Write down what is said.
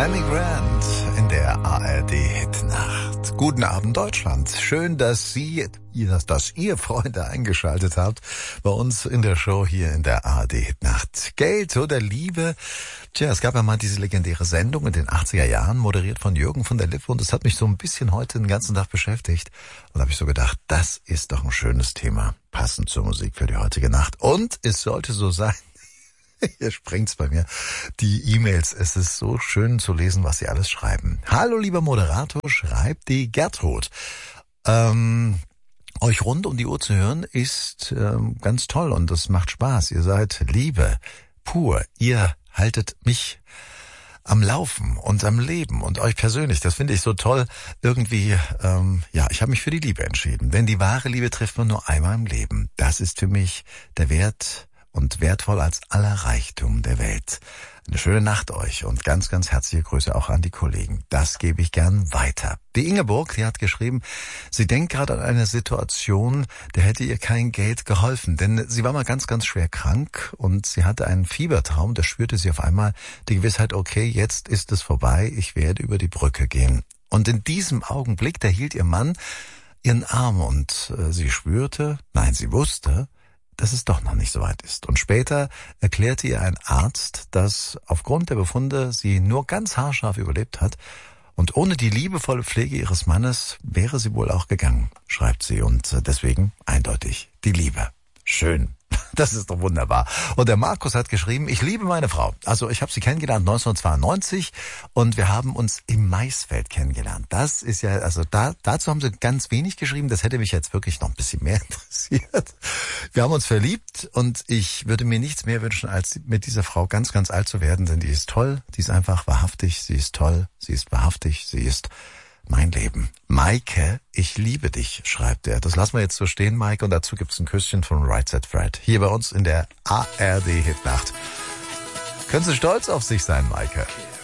Amy Grant in der ARD-Hitnacht. Guten Abend, Deutschland. Schön, dass ihr Freunde eingeschaltet habt bei uns in der Show hier in der ARD-Hitnacht. Geld oder Liebe? Tja, es gab ja mal diese legendäre Sendung in den 80er Jahren, moderiert von Jürgen von der Lippe, und das hat mich so ein bisschen heute den ganzen Tag beschäftigt. Und da habe ich so gedacht, das ist doch ein schönes Thema, passend zur Musik für die heutige Nacht. Und es sollte so sein. Hier springt's bei mir. Die E-Mails, es ist so schön zu lesen, was Sie alles schreiben. Hallo, lieber Moderator, schreibt die Gertrud. Euch rund um die Uhr zu hören ist ganz toll und das macht Spaß. Ihr seid Liebe pur. Ihr haltet mich am Laufen und am Leben und euch persönlich. Das finde ich so toll. Irgendwie, ich habe mich für die Liebe entschieden. Denn die wahre Liebe trifft man nur einmal im Leben. Das ist für mich der Wert und wertvoll als aller Reichtum der Welt. Eine schöne Nacht euch und ganz, ganz herzliche Grüße auch an die Kollegen. Das gebe ich gern weiter. Die Ingeborg, die hat geschrieben, sie denkt gerade an eine Situation, der hätte ihr kein Geld geholfen, denn sie war mal ganz, ganz schwer krank und sie hatte einen Fiebertraum, da spürte sie auf einmal die Gewissheit, okay, jetzt ist es vorbei, ich werde über die Brücke gehen. Und in diesem Augenblick, da hielt ihr Mann ihren Arm und sie wusste, dass es doch noch nicht so weit ist. Und später erklärte ihr ein Arzt, dass aufgrund der Befunde sie nur ganz haarscharf überlebt hat. Und ohne die liebevolle Pflege ihres Mannes wäre sie wohl auch gegangen, schreibt sie. Und deswegen eindeutig die Liebe. Schön. Das ist doch wunderbar. Und der Markus hat geschrieben, ich liebe meine Frau. Also ich habe sie kennengelernt 1992 und wir haben uns im Maisfeld kennengelernt. Das ist ja, also dazu haben sie ganz wenig geschrieben. Das hätte mich jetzt wirklich noch ein bisschen mehr interessiert. Wir haben uns verliebt und ich würde mir nichts mehr wünschen, als mit dieser Frau ganz, ganz alt zu werden, denn die ist toll, die ist einfach wahrhaftig, sie ist toll, sie ist wahrhaftig, sie ist mein Leben. Maike, ich liebe dich, schreibt er. Das lassen wir jetzt so stehen, Maike, und dazu gibt's ein Küsschen von Right Said Fred. Hier bei uns in der ARD-Hitnacht. Können Sie stolz auf sich sein, Maike?